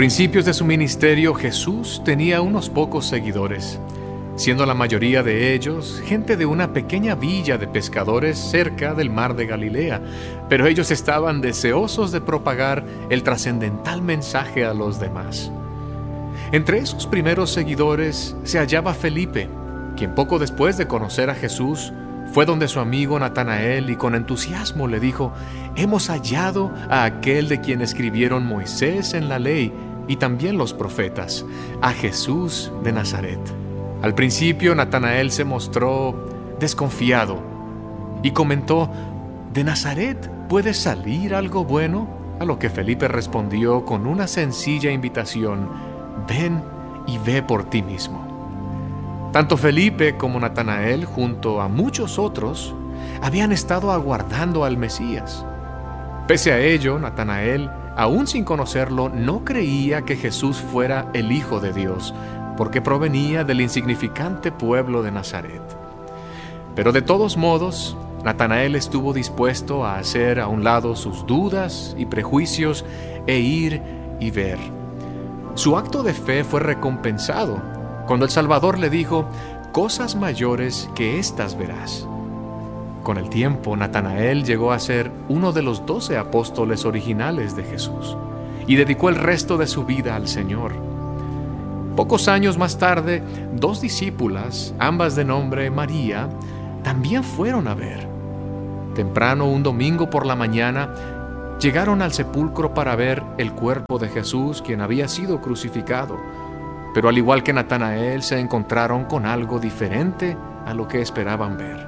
principios de su ministerio, Jesús tenía unos pocos seguidores, siendo la mayoría de ellos gente de una pequeña villa de pescadores cerca del mar de Galilea, pero ellos estaban deseosos de propagar el trascendental mensaje a los demás. Entre esos primeros seguidores se hallaba Felipe, quien poco después de conocer a Jesús, fue donde su amigo Natanael y con entusiasmo le dijo: «Hemos hallado a aquel de quien escribieron Moisés en la ley y también los profetas, a Jesús de Nazaret». Al principio Natanael se mostró desconfiado y comentó: «¿De Nazaret puede salir algo bueno?». A lo que Felipe respondió con una sencilla invitación: «Ven y ve por ti mismo». Tanto Felipe como Natanael, junto a muchos otros, habían estado aguardando al Mesías. Pese a ello, Natanael, aún sin conocerlo, no creía que Jesús fuera el Hijo de Dios, porque provenía del insignificante pueblo de Nazaret. Pero de todos modos, Natanael estuvo dispuesto a hacer a un lado sus dudas y prejuicios e ir y ver. Su acto de fe fue recompensado cuando el Salvador le dijo: «Cosas mayores que estas verás». Con el tiempo, Natanael llegó a ser uno de los 12 apóstoles originales de Jesús y dedicó el resto de su vida al Señor. Pocos años más tarde, 2 discípulas, ambas de nombre María, también fueron a ver. Temprano, un domingo por la mañana, llegaron al sepulcro para ver el cuerpo de Jesús, quien había sido crucificado. Pero al igual que Natanael, se encontraron con algo diferente a lo que esperaban ver.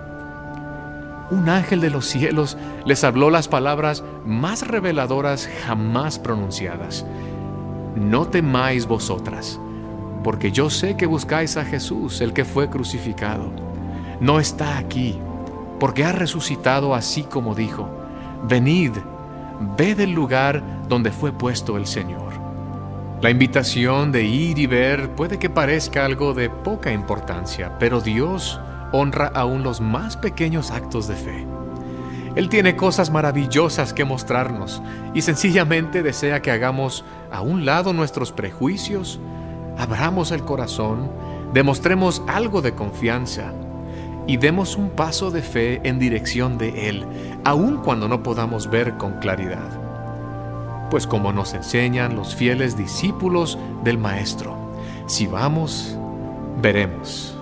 Un ángel de los cielos les habló las palabras más reveladoras jamás pronunciadas: «No temáis vosotras, porque yo sé que buscáis a Jesús, el que fue crucificado. No está aquí, porque ha resucitado así como dijo. Venid, ved el lugar donde fue puesto el Señor». La invitación de ir y ver puede que parezca algo de poca importancia, pero Dios honra aún los más pequeños actos de fe. Él tiene cosas maravillosas que mostrarnos y sencillamente desea que hagamos a un lado nuestros prejuicios, abramos el corazón, demostremos algo de confianza y demos un paso de fe en dirección de Él, aun cuando no podamos ver con claridad. Pues como nos enseñan los fieles discípulos del Maestro, si vamos, veremos.